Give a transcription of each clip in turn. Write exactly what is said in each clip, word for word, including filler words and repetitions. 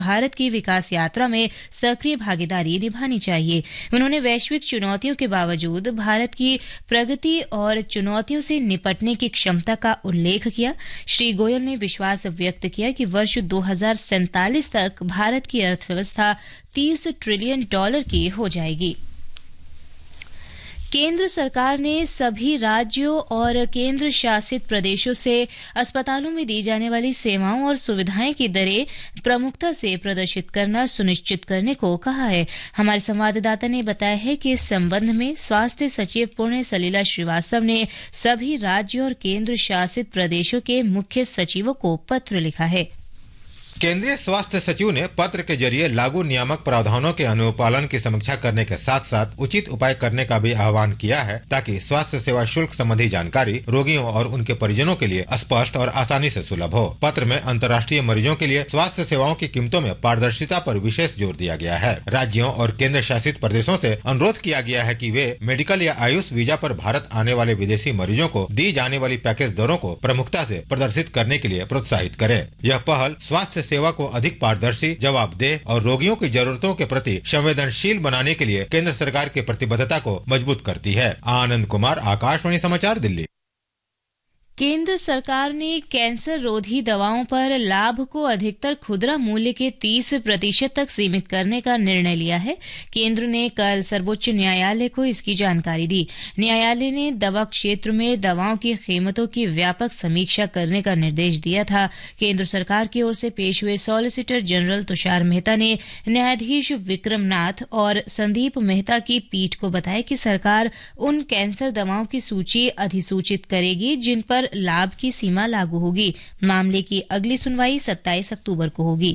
भारत की विकास यात्रा में सक्रिय भागीदारी निभानी चाहिए। उन्होंने वैश्विक चुनौतियों के बावजूद भारत की प्रगति और चुनौतियों से निपटने की क्षमता का उल्लेख किया। श्री गोयल ने विश्वास व्यक्त किया कि वर्ष दो हजार सैंतालीस तक भारत की अर्थव्यवस्था तीस ट्रिलियन डॉलर की हो जाएगी। केंद्र सरकार ने सभी राज्यों और केंद्र शासित प्रदेशों से अस्पतालों में दी जाने वाली सेवाओं और सुविधाएं की दरें प्रमुखता से प्रदर्शित करना सुनिश्चित करने को कहा है। हमारे संवाददाता ने बताया है कि इस संबंध में स्वास्थ्य सचिव पुण्य सलीला श्रीवास्तव ने सभी राज्यों और केंद्र शासित प्रदेशों के मुख्य सचिवों को पत्र लिखा है। केंद्रीय स्वास्थ्य सचिव ने पत्र के जरिए लागू नियामक प्रावधानों के अनुपालन की समीक्षा करने के साथ साथ उचित उपाय करने का भी आह्वान किया है, ताकि स्वास्थ्य सेवा शुल्क संबंधी जानकारी रोगियों और उनके परिजनों के लिए स्पष्ट और आसानी से सुलभ हो। पत्र में अंतर्राष्ट्रीय मरीजों के लिए स्वास्थ्य सेवाओं की कीमतों में पारदर्शिता पर विशेष जोर दिया गया है। राज्यों और केंद्र शासित प्रदेशों से अनुरोध किया गया है कि वे मेडिकल या आयुष वीजा पर भारत आने वाले विदेशी मरीजों को दी जाने वाली पैकेज दरों को प्रमुखता से प्रदर्शित करने के लिए प्रोत्साहित करे। यह पहल स्वास्थ्य सेवा को अधिक पारदर्शी, जवाबदेह और रोगियों की जरूरतों के प्रति संवेदनशील बनाने के लिए केंद्र सरकार की प्रतिबद्धता को मजबूत करती है। आनंद कुमार, आकाशवाणी समाचार, दिल्ली। केंद्र सरकार ने कैंसर रोधी दवाओं पर लाभ को अधिकतर खुदरा मूल्य के तीस प्रतिशत तक सीमित करने का निर्णय लिया है। केंद्र ने कल सर्वोच्च न्यायालय को इसकी जानकारी दी। न्यायालय ने दवा क्षेत्र में दवाओं की कीमतों की व्यापक समीक्षा करने का निर्देश दिया था। केंद्र सरकार की ओर से पेश हुए सॉलिसिटर जनरल तुषार मेहता ने न्यायाधीश विक्रम नाथ और संदीप मेहता की पीठ को बताया कि सरकार उन कैंसर दवाओं की सूची अधिसूचित करेगी जिन पर लाभ की सीमा लागू होगी। मामले की अगली सुनवाई सत्ताईस अक्टूबर को होगी।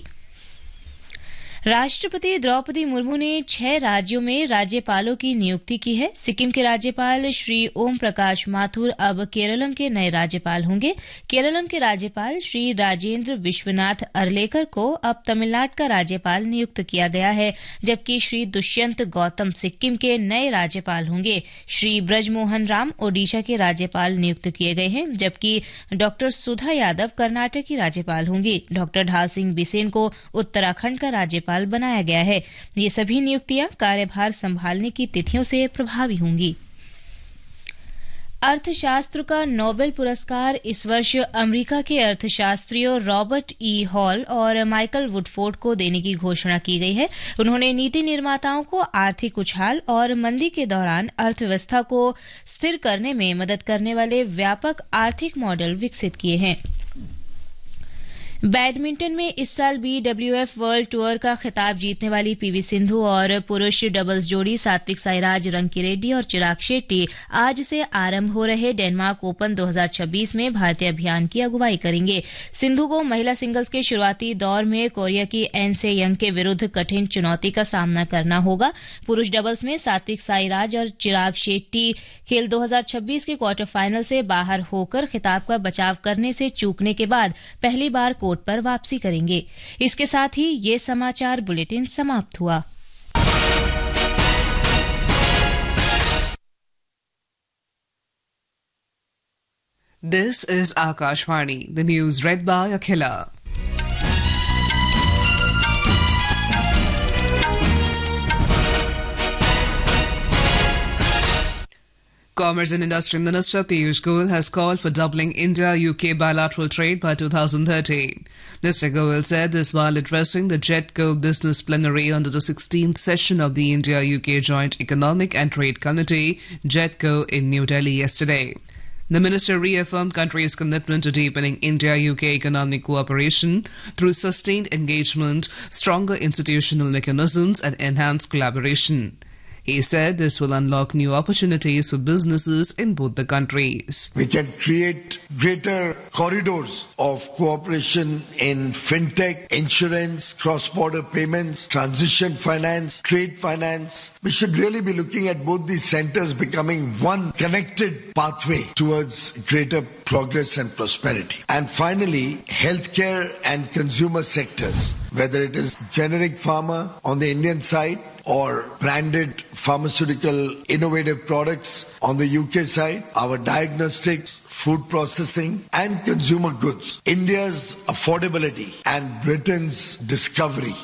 राष्ट्रपति द्रौपदी मुर्मू ने छह राज्यों में राज्यपालों की नियुक्ति की है। सिक्किम के राज्यपाल श्री ओम प्रकाश माथुर अब केरलम के नए राज्यपाल होंगे। केरलम के राज्यपाल श्री राजेंद्र विश्वनाथ अर्लेकर को अब तमिलनाडु का राज्यपाल नियुक्त किया गया है, जबकि श्री दुष्यंत गौतम सिक्किम के नए राज्यपाल होंगे। श्री ब्रजमोहन राम ओडिशा के राज्यपाल नियुक्त किए गए हैं, जबकि डॉक्टर सुधा यादव कर्नाटक की राज्यपाल होंगी। डॉक्टर ढाल सिंह बिसेन को उत्तराखंड का राज्यपाल बनाया गया है। ये सभी नियुक्तियां कार्यभार संभालने की तिथियों से प्रभावी होंगी। अर्थशास्त्र का नोबेल पुरस्कार इस वर्ष अमेरिका के अर्थशास्त्रियों रॉबर्ट ई हॉल और माइकल वुडफोर्ड को देने की घोषणा की गई है। उन्होंने नीति निर्माताओं को आर्थिक उछाल और मंदी के दौरान अर्थव्यवस्था को स्थिर करने में मदद करने वाले व्यापक आर्थिक मॉडल विकसित किए हैं। बैडमिंटन में इस साल बीडब्ल्यूएफ वर्ल्ड टूर का खिताब जीतने वाली पीवी सिंधु और पुरुष डबल्स जोड़ी सात्विक साईराज रंकीरेड्डी और चिराग शेट्टी आज से आरंभ हो रहे डेनमार्क ओपन दो हजार छब्बीस में भारतीय अभियान की अगुवाई करेंगे। सिंधु को महिला सिंगल्स के शुरुआती दौर में कोरिया की एन से यंग के विरुद्ध कठिन चुनौती का सामना करना होगा। पुरुष डबल्स में सात्विक साईराज और चिराग शेट्टी खेल दो हजार छब्बीस के क्वार्टर फाइनल से बाहर होकर खिताब का बचाव करने से चूकने के बाद पहली बार कोर्ट पर वापसी करेंगे। इसके साथ ही ये समाचार बुलेटिन समाप्त हुआ। This is Akashvani, the news read by Akhila. Commerce and Industry Minister Piyush Goyal has called for doubling India-U K bilateral trade by two thousand thirty. Mister Goyal said this while addressing the JETCO Business Plenary under the sixteenth session of the India-U K Joint Economic and Trade Committee, JETCO, in New Delhi yesterday. The minister reaffirmed country's commitment to deepening India-U K economic cooperation through sustained engagement, stronger institutional mechanisms and enhanced collaboration. He said this will unlock new opportunities for businesses in both the countries. We can create greater corridors of cooperation in fintech, insurance, cross-border payments, transition finance, trade finance. We should really be looking at both these centers becoming one connected pathway towards greater progress and prosperity. And finally, healthcare and consumer sectors, whether it is generic pharma on the Indian side or branded pharmaceutical innovative products on the U K side, our diagnostics, food processing and consumer goods. India's affordability and Britain's discovery